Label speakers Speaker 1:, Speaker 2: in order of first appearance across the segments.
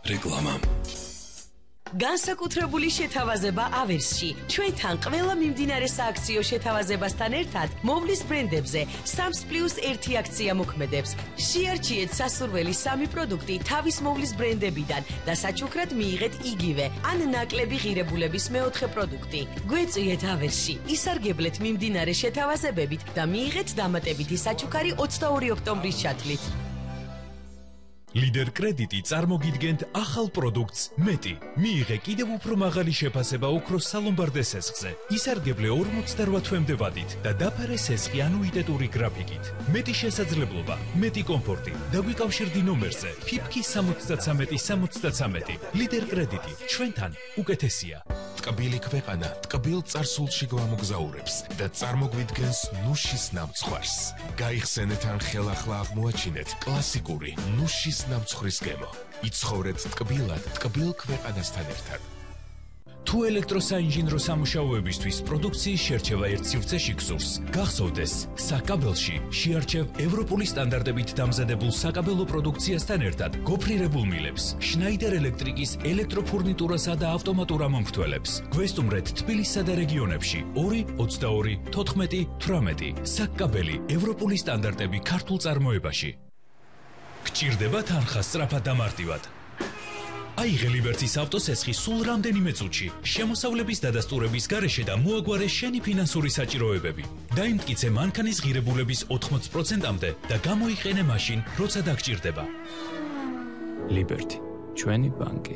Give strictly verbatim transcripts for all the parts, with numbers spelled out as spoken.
Speaker 1: რეკლამა.
Speaker 2: განსაკუთრებული შეთავაზება ავერსში. ჩვენთან ყველა მიმდინარე სააქციო შეთავაზებასთან ერთად მოვლის ბრენდებზე სამს პლუს ერთი აქცია მოქმედებს. შეარჩიეთ სასურველი სამი პროდუქტი თავის მოვლის ბრენდებიდან და საჩუქრად მიიღეთ იგივე ან ნაკლები ღირებულების მეოთხე პროდუქტი. გვეწვიეთ ავერსში, ისარგებლეთ მიმდინარე შეთავაზებებით და მიიღეთ დამატებითი საჩუქარი ოცდაორი ოქტომბრის ჩათვლით.
Speaker 3: Lider კრედიტი წარმოგიდგენთ ახალ პროდუქტს მეტი. მიიღე კიდევ უფრო მაღალი შეფასება ოქროს სალომბარდე სესხზე. ისარგებლე ორმოცდაოთხ თვემდე ვადით და დაფარე სესხი ანუიტეტური გრაფიკით. მეტი შესაძლებლობა, მეტი კომფორტი. დაგვიკავშირდი ნომერზე ფიფკი სამოცდათრამეტი სამოცდათრამეტი. Lider კრედიტი ჩვენთან უკეთესია.
Speaker 1: ტკბილი ქვეყანა ტკბილ წარსულში გვამოგზაურებს და წარმოგვიდგენს ნუშის ნამცხვარს. გაიხსენეთ ან ხელახლა აღმოაჩინეთ კლასიკური ნუშის ნამცხვრის გემო. იცხოვრეთ ტკბილად ტკბილ ქვეყანასთან ერთად.
Speaker 3: თუ ელექტროსაინჟინრო სამუშაოებისთვის პროდუქციის შერჩევა ერთ სივრცეში გსურს, გახსოვდეს, საკაბელში შეარჩევ ევროპული სტანდარტებით დამზადებულ საკაბელო პროდუქციასთან ერთად გოფრირებულ მილებს, შნაიდერ ელექტრიკის ელექტროფურნიტურასა და ავტომატურ ამომრთველებს. გვესტუმრეთ თბილისსა და რეგიონებში ორი ოცდაორი თოთხმეტი თვრამეტი. საკაბელი ევროპული სტანდარტები ქართულ წარმოებაში. გჭირდება თანხა სწრაფად და მარტივად. აიღე ლიბერტის ავტოსესხი სულ რამდენიმე წუთში, შემოსავლების დადასტურების გარეშე და მოაგვარე შენი ფინანსური საჭიროებები. დაიმტკიცე მანქანის ღირებულების ოთხმოც პროცენტამდე და გამოიყენე მაშინ, როცა დაგჭირდება.
Speaker 4: ლიბერტი, ჩვენი ბანკი.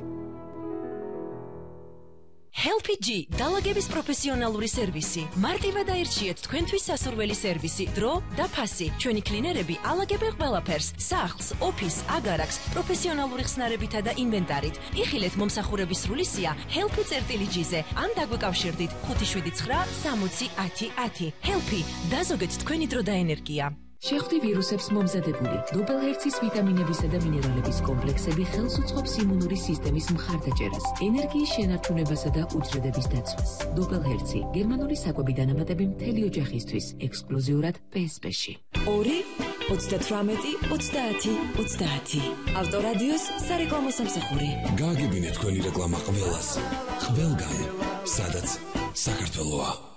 Speaker 2: Helpg დალაგების პროფესიონალური სერვისი. მარტივად აირჩიეთ თქვენთვის სასურველი სერვისი, დრო და ფასი. ჩვენი კლინერები ალაგებენ ყველაფერს: სახლს, ოფისს, აგარაკს, პროფესიონალური ხსნარებითა და ინვენტარით. იხილეთ მომსახურების სრული სია Helpy წერტილიჯიზე ან დაგვიკავშირდით ხუთი შვიდი ცხრა სამოცი ათი ათი. Helpy დაზოგეთ თქვენი დრო და ენერგია.
Speaker 5: შეხვდი ვირუსებს მომზადებული დობელჰერცის ვიტამინებისა და მინერალების კომპლექსები ხელს უწყობს იმუნური სისტემის მხარდაჭერას, ენერგიის შენარჩუნებასა და უჯრედების დაცვას. დობელჰერცი გერმანული საკვები დანამატები მთელი ოჯახისთვის, ექსკლუზიურად პე ეს პე-ში.
Speaker 6: ორი ოცდათვრამეტი ოცდაათი ოცდაათი. ავტორადიოს სარეკლამო სამსახური.
Speaker 1: გააგებინეთ თქვენი რეკლამა ყველას, ყველგან, სადაც საქართველოა.